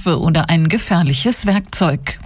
Waffe oder ein gefährliches Werkzeug.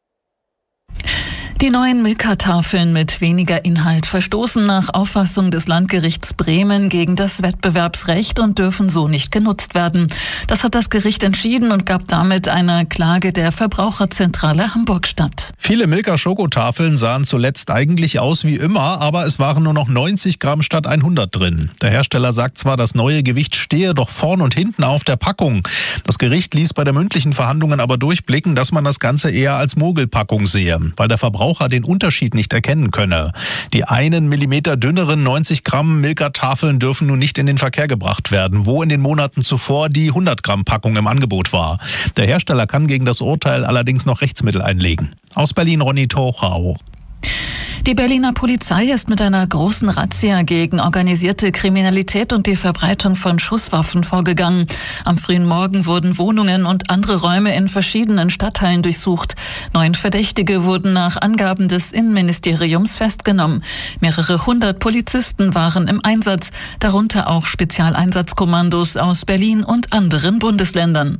Die neuen Milka-Tafeln mit weniger Inhalt verstoßen nach Auffassung des Landgerichts Bremen gegen das Wettbewerbsrecht und dürfen so nicht genutzt werden. Das hat das Gericht entschieden und gab damit einer Klage der Verbraucherzentrale Hamburg statt. Viele Milka-Schokotafeln sahen zuletzt eigentlich aus wie immer, aber es waren nur noch 90 Gramm statt 100 drin. Der Hersteller sagt zwar, das neue Gewicht stehe doch vorn und hinten auf der Packung. Das Gericht ließ bei der mündlichen Verhandlungen aber durchblicken, dass man das Ganze eher als Mogelpackung sehe, weil der Verbraucher den Unterschied nicht erkennen könne. Die 1 Millimeter dünneren 90 Gramm Milka-Tafeln dürfen nun nicht in den Verkehr gebracht werden, wo in den Monaten zuvor die 100 Gramm Packung im Angebot war. Der Hersteller kann gegen das Urteil allerdings noch Rechtsmittel einlegen. Aus Berlin Ronny Tochau. Die Berliner Polizei ist mit einer großen Razzia gegen organisierte Kriminalität und die Verbreitung von Schusswaffen vorgegangen. Am frühen Morgen wurden Wohnungen und andere Räume in verschiedenen Stadtteilen durchsucht. 9 Verdächtige wurden nach Angaben des Innenministeriums festgenommen. Mehrere hundert Polizisten waren im Einsatz, darunter auch Spezialeinsatzkommandos aus Berlin und anderen Bundesländern.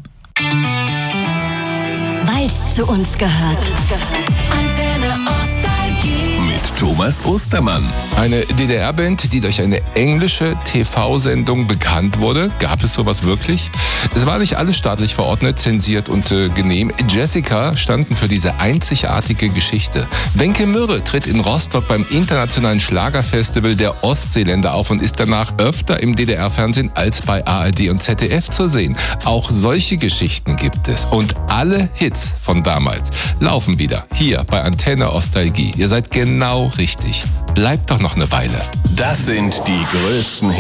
Weil es zu uns gehört. Thomas Ostermann. Eine DDR-Band, die durch eine englische TV-Sendung bekannt wurde. Gab es sowas wirklich? Es war nicht alles staatlich verordnet, zensiert und genehm. Jessica standen für diese einzigartige Geschichte. Wenke Mürre tritt in Rostock beim internationalen Schlagerfestival der Ostseeländer auf und ist danach öfter im DDR-Fernsehen als bei ARD und ZDF zu sehen. Auch solche Geschichten gibt es. Und alle Hits von damals laufen wieder hier bei Antenne Nostalgie. Ihr seid genau richtig. Bleibt doch noch eine Weile. Das sind die größten Hits.